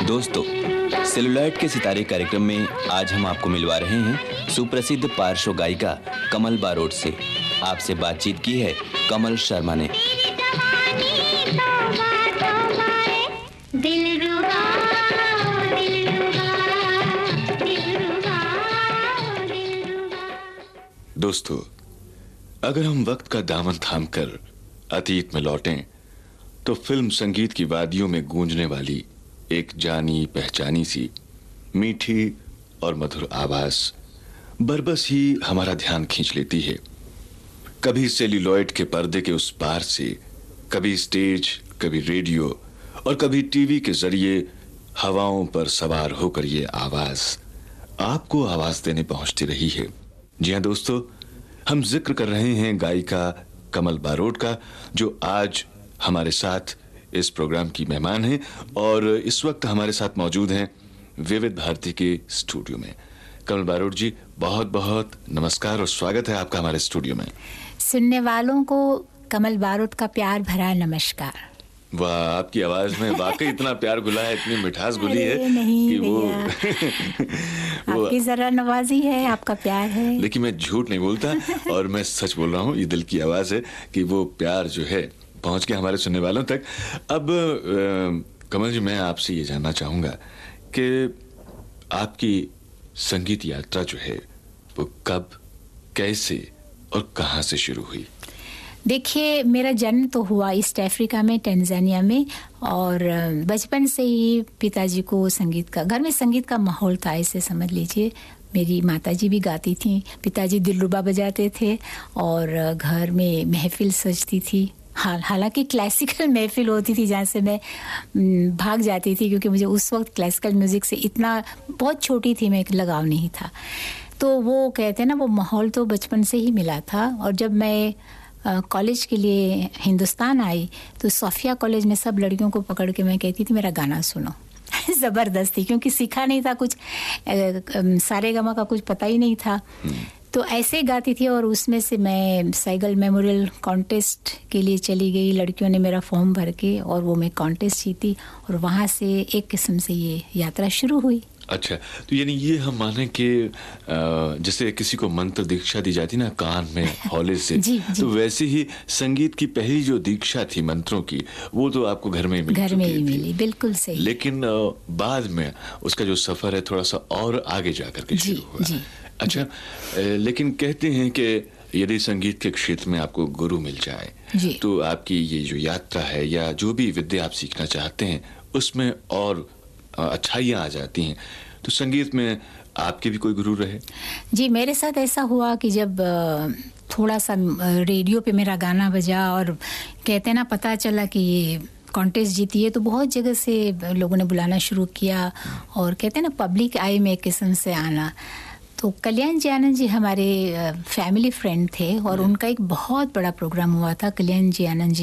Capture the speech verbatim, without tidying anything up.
दोस्तों, सेलुलॉइड के सितारे कार्यक्रम में आज हम आपको मिलवा रहे हैं सुप्रसिद्ध पार्श्व गायिका कमल बारोट से। आपसे बातचीत की है कमल शर्मा ने। दोस्तों, अगर हम वक्त का दामन थामकर अतीत में लौटें तो फिल्म संगीत की वादियों में गूंजने वाली एक जानी पहचानी सी मीठी और मधुर आवाज बरबस ही हमारा ध्यान खींच लेती है। कभी सेल्यूलॉइड के पर्दे के उस पार से, कभी स्टेज, कभी रेडियो और कभी टीवी के जरिए हवाओं पर सवार होकर ये आवाज आपको आवाज देने पहुंचती रही है। जी हाँ दोस्तों, हम जिक्र कर रहे हैं गायिका कमल बारोट का, जो आज हमारे साथ इस प्रोग्राम की मेहमान हैं और इस वक्त हमारे साथ मौजूद हैं विविध भारती के स्टूडियो में। कमल बारोट जी, बहुत बहुत नमस्कार और स्वागत है आपका हमारे स्टूडियो में। सुनने वालों को कमल बारोट का प्यार भरा नमस्कार। वाह, आपकी आवाज में वाकई इतना प्यार घुला है, इतनी मिठास घुली है कि वो, वो आपकी जरा नवाजी है, आपका प्यार है। लेकिन मैं झूठ नहीं बोलता और मैं सच बोल रहा हूँ। ये दिल की आवाज है कि वो प्यार जो है पहुंच के हमारे सुनने वालों तक। अब आ, कमल जी, मैं आपसे ये जानना चाहूंगा कि आपकी संगीत यात्रा जो है वो कब, कैसे और कहां से शुरू हुई? देखिए, मेरा जन्म तो हुआ ईस्ट अफ्रीका में, टंजानिया में, और बचपन से ही पिताजी को संगीत का, घर में संगीत का माहौल था, ऐसे समझ लीजिए। मेरी माताजी भी गाती थी, पिताजी दिलरुबा बजाते थे और घर में महफिल सजती थी। हाल हालांकि क्लासिकल महफिल होती थी जहाँ से मैं भाग जाती थी, क्योंकि मुझे उस वक्त क्लासिकल म्यूज़िक से इतना, बहुत छोटी थी मैं, लगाव नहीं था। तो वो कहते हैं ना, वो माहौल तो बचपन से ही मिला था। और जब मैं कॉलेज के लिए हिंदुस्तान आई तो सोफिया कॉलेज में सब लड़कियों को पकड़ के मैं कहती थी मेरा गाना सुनो। ज़बरदस्ती, क्योंकि सीखा नहीं था कुछ, सारे गामा का कुछ पता ही नहीं था, तो ऐसे गाती थी। और उसमें से मैं साइगल मेमोरियल कॉन्टेस्ट के लिए चली गई, लड़कियों ने मेरा फॉर्म भर के, और वो मैं कॉन्टेस्ट जीती, और वहाँ से एक किस्म से ये यात्रा शुरू हुई। अच्छा, तो यानी ये हम माने कि जैसे किसी को मंत्र दीक्षा दी जाती ना कान में हौले से, जी, जी। तो वैसे ही संगीत की पहली जो दीक्षा थी मंत्रों की, वो तो आपको घर में ही मिली। घर में ही मिली, बिल्कुल सही। लेकिन बाद में उसका जो सफर है थोड़ा सा और आगे जाकर के शुरू हुआ। जी, अच्छा, जी। लेकिन कहते हैं कि यदि संगीत के क्षेत्र में आपको गुरु मिल जाए जी, तो आपकी ये जो यात्रा है या जो भी विद्या आप सीखना चाहते हैं उसमें और अच्छाइयाँ आ जाती हैं। तो संगीत में आपके भी कोई गुरु रहे? जी, मेरे साथ ऐसा हुआ कि जब थोड़ा सा रेडियो पे मेरा गाना बजा और कहते ना पता चला कि ये कॉन्टेस्ट जीती है, तो बहुत जगह से लोगों ने बुलाना शुरू किया, और कहते ना पब्लिक आई में एक किस्म से आना। तो कल्याण जी आनंद जी हमारे फैमिली फ्रेंड थे, और उनका एक बहुत बड़ा प्रोग्राम हुआ था। कल्याण जी आनंद जी